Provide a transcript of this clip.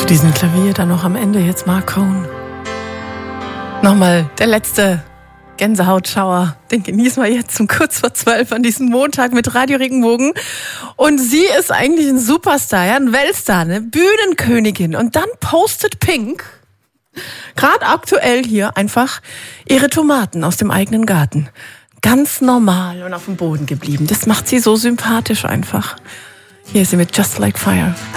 Diesen Klavier dann noch am Ende jetzt Mark Cohn. Nochmal der letzte Gänsehautschauer. Den genießen wir jetzt um kurz vor 12 an diesem Montag mit Radio Regenbogen. Und sie ist eigentlich ein Superstar, ja, ein Weltstar, eine Bühnenkönigin. Und dann postet Pink, gerade aktuell hier, einfach ihre Tomaten aus dem eigenen Garten. Ganz normal und auf dem Boden geblieben. Das macht sie so sympathisch einfach. Hier ist sie mit Just Like Fire.